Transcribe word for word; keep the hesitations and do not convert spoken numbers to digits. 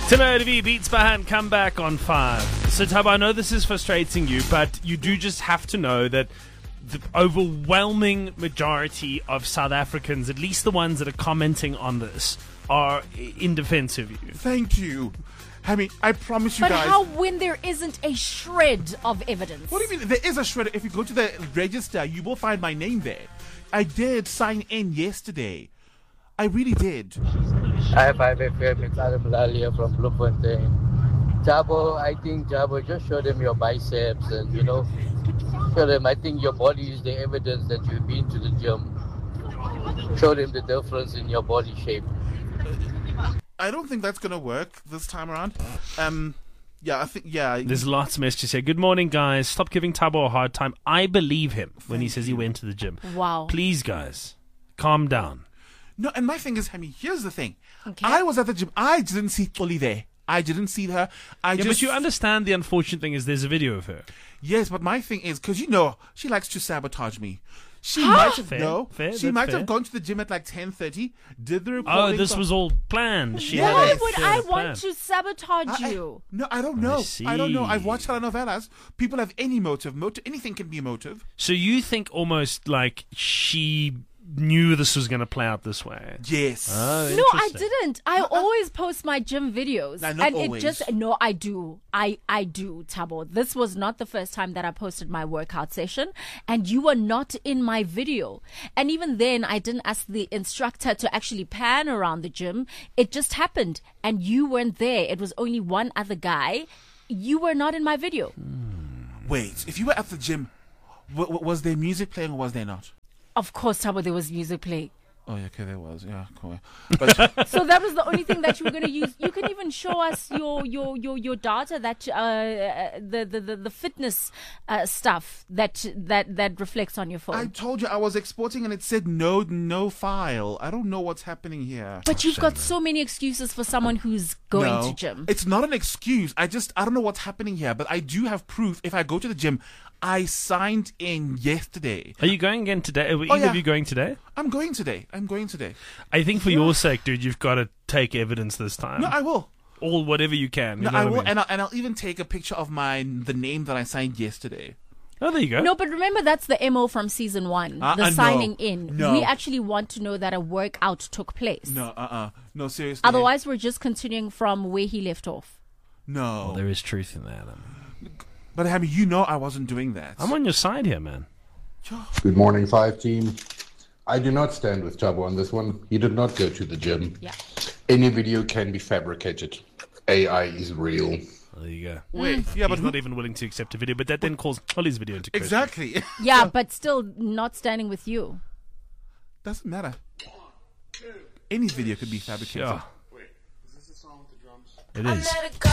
Timur V beats Bahan come back on five. So Tab, I know this is frustrating you, but you do just have to know that the overwhelming majority of South Africans, at least the ones that are commenting on this, are in defense of you. Thank you. I mean, I promise you but guys. But how when there isn't a shred of evidence? What do you mean? There is a shred. If you go to the register, you will find my name there. I did sign in yesterday. I really did. Hi, five F M. It's Adam Lalia from Bloemfontein. Jabo, I think, Jabo, just show them your biceps and, you know, show them, I think your body is the evidence that you've been to the gym. Show them the difference in your body shape. I don't think that's going to work this time around. Um, yeah, I think, yeah. There's lots of messages here. Good morning, guys. Stop giving Tabo a hard time. I believe him when he says he went to the gym. Wow. Please, guys, calm down. No, and my thing is, Hemi, here's the thing. Okay. I was at the gym. I didn't see Toli there. I didn't see her. I yeah, just... but you understand the unfortunate thing is there's a video of her. Yes, but my thing is, because you know, she likes to sabotage me. She Huh? might have Fair, no. fair, she that's might fair. have gone to the gym at like ten thirty. Did the Oh, recording? this for- was all planned. She Yes. had Why a- would she had I a plan. want to sabotage I- I- you? No, I don't know. I I, don't know. see. I've watched telenovelas. People have any motive. Motive. Anything can be a motive. So you think almost like she knew this was going to play out this way? Yes. Oh, No, I interesting. didn't. I always post my gym videos. No, not and always. it just no, I do. I I do, Tabo. This was not the first time that I posted my workout session, and you were not in my video. And even then I didn't ask the instructor to actually pan around the gym. It just happened and you weren't there. It was only one other guy. You were not in my video. Wait. If you were at the gym, w- w- was there music playing or was there not? Of course, Tabo, there was music playing. Oh, yeah, okay, there was. Yeah, cool. But So that was the only thing that you were going to use. You can even show us your your your, your data that uh, the, the the the fitness uh, stuff that that that reflects on your phone. I told you I was exporting and it said no, no file. I don't know what's happening here. but you've got so many excuses for someone who's going No, to gym. It's not an excuse. I just, I don't know what's happening here, but I do have proof. If I go to the gym, I signed in yesterday. Are you going again today? Are either Oh, yeah. of you going today? I'm going today. I'm going today. I think for your sake, dude, you've got to take evidence this time. No, I will. All whatever you can. You No, know I what will, mean? and I'll, and I'll even take a picture of my the name that I signed yesterday. Oh, there you go. No, but remember that's the M O from season one, Uh, the uh, no. signing in. No. We actually want to know that a workout took place. No, uh, uh no, seriously. Otherwise, we're just continuing from where he left off. no. Well, there is truth in that. Um, But I mean, you know, I wasn't doing that. I'm on your side here, man. Good morning, Five Team. I do not stand with Tabo on this one. He did not go to the gym. Yeah. Any video can be fabricated. A I is real. There you go. Wait, yeah, but He's who, not even willing to accept a video, but that then calls Holly's video into question. exactly Yeah, but still not standing with you. doesn't matter. Any video could be fabricated. Sure. It is.